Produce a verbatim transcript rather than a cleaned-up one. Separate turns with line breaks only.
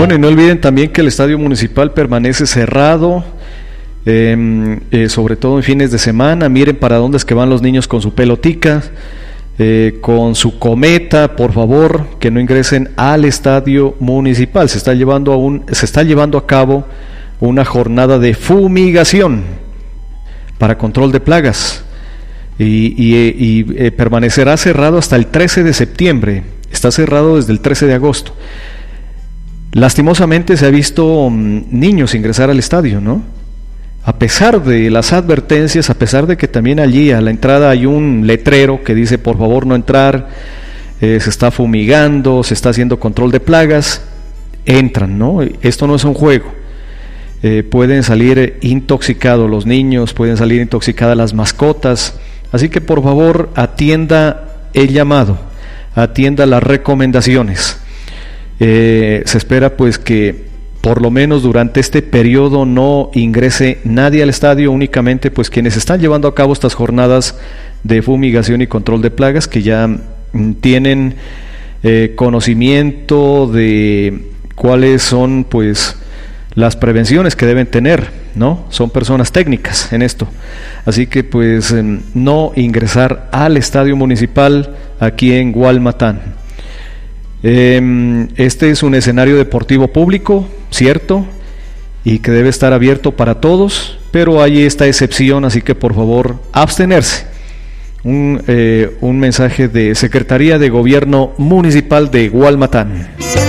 Bueno, y no olviden también que el estadio municipal permanece cerrado, eh, eh, sobre todo en fines de semana. Miren para dónde es que van los niños con su pelotica, eh, con su cometa. Por favor, que no ingresen al estadio municipal. Se está llevando a un, se está llevando a cabo una jornada de fumigación para control de plagas y, y, y eh, permanecerá cerrado hasta el trece de septiembre. Está cerrado desde el trece de agosto. Lastimosamente se ha visto um, niños ingresar al estadio, ¿no? A pesar de las advertencias, a pesar de que también allí a la entrada hay un letrero que dice por favor no entrar, eh, se está fumigando, se está haciendo control de plagas, entran, ¿no? Esto no es un juego. Eh, pueden salir intoxicados los niños, pueden salir intoxicadas las mascotas, así que por favor atienda el llamado, atienda las recomendaciones. Eh, se espera pues que por lo menos durante este periodo no ingrese nadie al estadio, únicamente pues quienes están llevando a cabo estas jornadas de fumigación y control de plagas, que ya mm, tienen eh, conocimiento de cuáles son pues las prevenciones que deben tener, ¿no? Son personas técnicas en esto, así que pues eh, no ingresar al estadio municipal aquí en Gualmatán. Este es un escenario deportivo público, cierto, y que debe estar abierto para todos, pero hay esta excepción, así que por favor abstenerse. Un, eh, un mensaje de Secretaría de Gobierno Municipal de Gualmatán.